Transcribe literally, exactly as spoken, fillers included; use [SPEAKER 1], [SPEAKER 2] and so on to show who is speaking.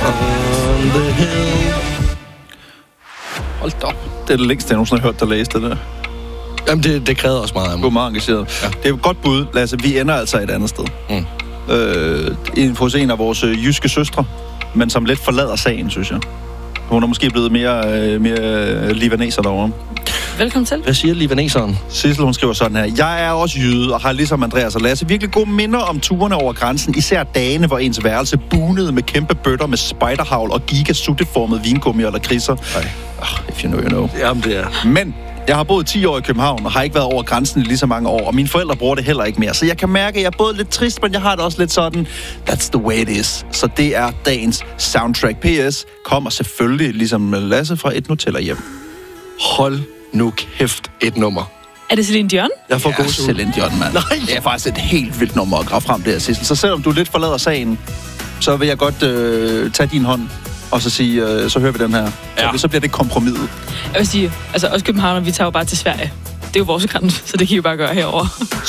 [SPEAKER 1] On the hill.
[SPEAKER 2] Hold da op. Det er det længste, jeg nogensinde har hørt dig læse det der.
[SPEAKER 1] Jamen, det, det krævede også meget af mig.
[SPEAKER 2] Du er meget engageret.
[SPEAKER 1] Ja.
[SPEAKER 2] Det er et godt bud, Lasse. Vi ender altså et andet sted.
[SPEAKER 1] Mm.
[SPEAKER 2] Øh, hos en af vores øh, jyske søstre, men som lidt forlader sagen, synes jeg. Hun er måske blevet mere, øh, mere øh, libaneser derovre.
[SPEAKER 3] Velkommen til.
[SPEAKER 1] Hvad siger libaneseren?
[SPEAKER 2] Sissel, hun skriver sådan her. Jeg er også jyde og har ligesom Andreas og Lasse virkelig gode minder om turene over grænsen. Især dagene, hvor ens værelse bunede med kæmpe bøtter med spiderhavl og gigasutteformede vingummi eller kriser. Oh, if you know, you know.
[SPEAKER 1] Jamen, det er...
[SPEAKER 2] Men jeg har boet ti år i København og har ikke været over grænsen i lige så mange år, og mine forældre bruger det heller ikke mere. Så jeg kan mærke, at jeg er både lidt trist, men jeg har det også lidt sådan, that's the way it is. Så det er dagens soundtrack. P S kommer selvfølgelig, ligesom Lasse, fra et Nutella hjem.
[SPEAKER 1] Hold nu kæft et nummer.
[SPEAKER 3] Er det Celine Dion?
[SPEAKER 1] Jeg får
[SPEAKER 2] Ja,
[SPEAKER 1] god ud.
[SPEAKER 2] Celine Dion, mand.
[SPEAKER 1] Nej.
[SPEAKER 2] Det er faktisk et helt vildt nummer at grave frem der, Sissel. Så selvom du lidt forlader sagen, så vil jeg godt øh, tage din hånd og så sige, øh, så hører vi den her.
[SPEAKER 1] Ja.
[SPEAKER 2] Så, så bliver det kompromiset.
[SPEAKER 3] Jeg vil sige, altså også København, vi tager jo bare til Sverige. Det er jo vores grænse, så det kan I jo bare gøre herover.